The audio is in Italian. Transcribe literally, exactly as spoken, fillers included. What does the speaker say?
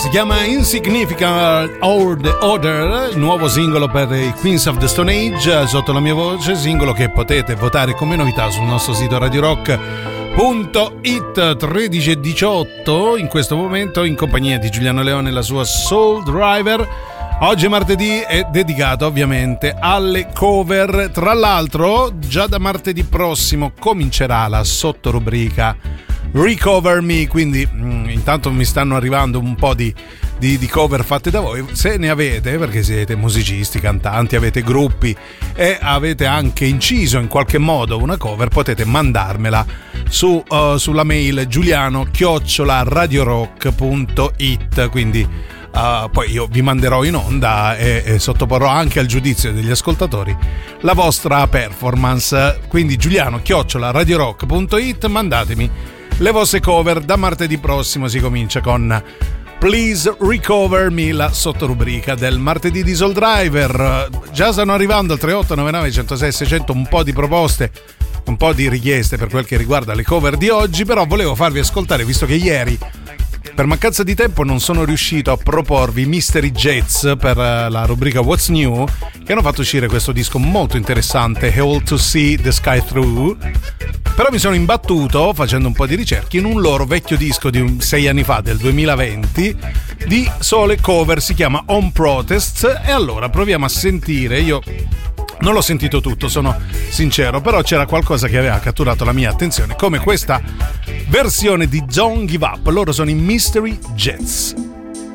Si chiama Insignificant Order, nuovo singolo per i Queens of the Stone Age, sotto la mia voce, singolo che potete votare come novità sul nostro sito radio rock punto it. Tredici e diciotto in questo momento, in compagnia di Giuliano Leone e la sua Soul Driver. Oggi martedì è dedicato ovviamente alle cover. Tra l'altro già da martedì prossimo comincerà la sottorubrica Recover Me, quindi mh, intanto mi stanno arrivando un po' di, di, di cover fatte da voi. Se ne avete, perché siete musicisti, cantanti, avete gruppi e avete anche inciso in qualche modo una cover, potete mandarmela su, uh, sulla mail giuliano chiocciola radiorock punto it. Quindi Uh, poi io vi manderò in onda e, e sottoporrò anche al giudizio degli ascoltatori la vostra performance. Quindi giuliano chiocciola radiorock punto it, mandatemi le vostre cover. Da martedì prossimo si comincia con Please Recover Me, la sottorubrica del martedì di Soul Driver. Già stanno arrivando al tre otto nove nove uno zero sei sei zero zero un po' di proposte, un po' di richieste per quel che riguarda le cover di oggi, però volevo farvi ascoltare, visto che ieri per mancanza di tempo non sono riuscito a proporvi Mystery Jets per la rubrica What's New, che hanno fatto uscire questo disco molto interessante, All to See the Sky Through. Però mi sono imbattuto, facendo un po' di ricerche, in un loro vecchio disco di un, sei anni fa, del duemilaventi, di sole cover, si chiama On Protests, e allora proviamo a sentire. Io non l'ho sentito tutto, sono sincero, però c'era qualcosa che aveva catturato la mia attenzione, come questa versione di Don't Give Up. Loro sono i Mystery Jets.